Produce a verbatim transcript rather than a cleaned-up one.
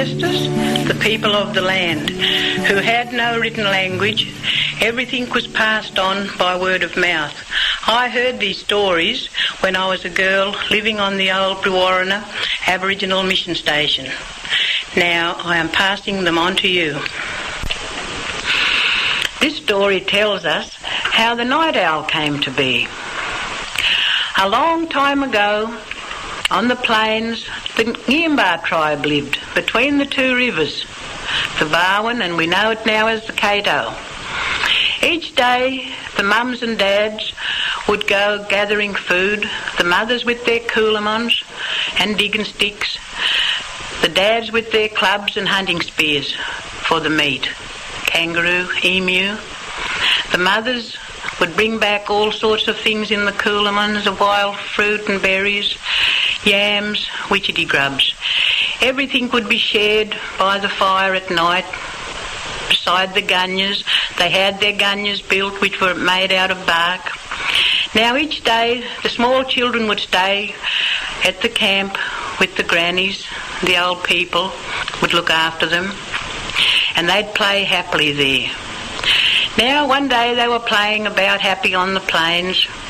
The people of the land, who had no written language, everything was passed on by word of mouth. I heard these stories when I was a girl living on the old Brewarrina Aboriginal Mission Station. Now I am passing them on to you. This story tells us how the night owl came to be. A long time ago, on the plains, the Ngiyambaa tribe lived between the two rivers, the Barwon and we know it now as the Cato. Each day the mums and dads would go gathering food, the mothers with their coolamons and digging sticks, the dads with their clubs and hunting spears for the meat, kangaroo, emu. The mothers would bring back all sorts of things in the coolamons, of wild fruit and berries, yams, witchetty grubs. Everything would be shared by the fire at night. Beside the gunyahs, they had their gunyahs built which were made out of bark. Now each day the small children would stay at the camp with the grannies. The old people would look after them and they'd play happily there. Now one day they were playing about happy on the plains